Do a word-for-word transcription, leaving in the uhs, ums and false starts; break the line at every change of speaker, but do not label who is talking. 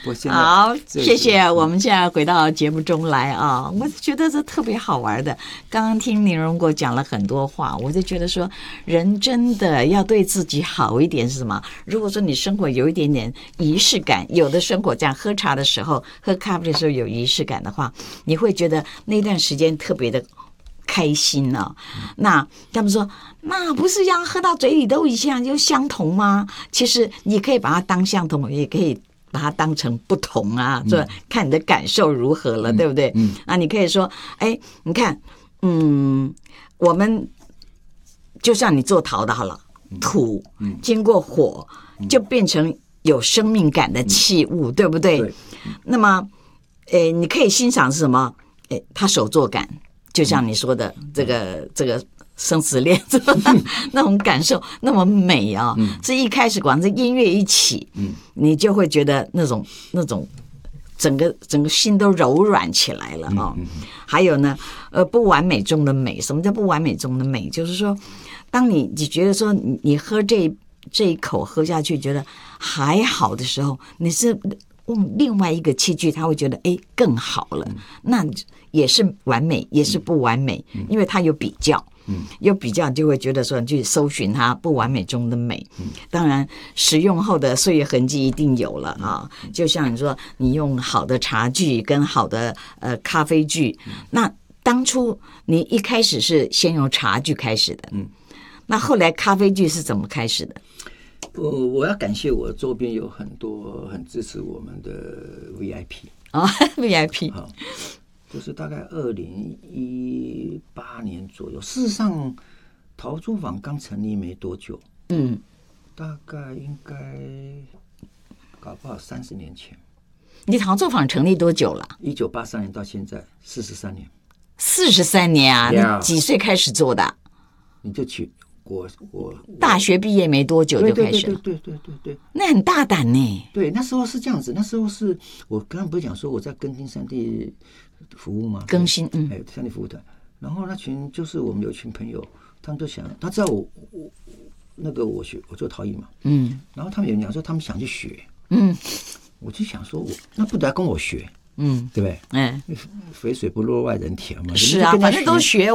我现在
好，谢谢。我们现在回到节目中来啊，我觉得这特别好玩的。刚刚听林荣国讲了很多话，我就觉得说，人真的要对自己好一点是什么？如果说你生活有一点点仪式感，有的生活这样喝茶的时候、喝咖啡的时候有仪式感的话，你会觉得那段时间特别的开心呢、哦。那他们说，那不是要喝到嘴里都一样就相同吗？其实你可以把它当相同，也可以把它当成不同啊，这、嗯、看你的感受如何了，嗯、对不对？嗯，那你可以说，哎，你看，嗯，我们就像你做陶的好了，土、嗯、经过火、嗯、就变成有生命感的器物，嗯、对不对？对。那么，哎，你可以欣赏是什么？哎，它手作感，就像你说的、嗯、这个这个。生死恋那种感受那么美啊！嗯、是一开始光这音乐一起，嗯、你就会觉得那种那种整个整个心都柔软起来了啊、哦！嗯嗯、还有呢，呃，不完美中的美，什么叫不完美中的美？就是说，当你你觉得说你你喝这这一口喝下去觉得还好的时候，你是用另外一个器具，他会觉得哎更好了，嗯、那也是完美，也是不完美，嗯、因为它有比较。嗯，有比较就会觉得说你去搜寻它不完美中的美，嗯、当然使用后的岁月痕迹一定有了啊。嗯、就像你说，你用好的茶具跟好的呃咖啡具，嗯、那当初你一开始是先用茶具开始的，嗯，那后来咖啡具是怎么开始的？
我我要感谢我周边有很多很支持我们的 V I P
啊、哦、，V I P
好。就是大概二零一八年左右，事实上，陶作坊刚成立没多久，嗯，大概应该搞不好三十年前。
你陶作坊成立多久了？
一九八三年到现在四十三年。
四十三年啊！ Yeah. 你几岁开始做的？
你就去我我
大学毕业没多久就开始了，
对对对对对对，
那很大胆呢。
对，那时候是这样子，那时候是我刚刚不是讲说我在耕耘山地服务吗？
更新，嗯，
哎，山地服务团。然后那群就是我们有一群朋友，他们都想，他知道我我那个我学我做陶艺嘛，嗯，然后他们有人讲说他们想去学，嗯，我就想说我那不得要跟我学，嗯，对不对？哎，肥水不落外人田嘛，
是啊，反正都学。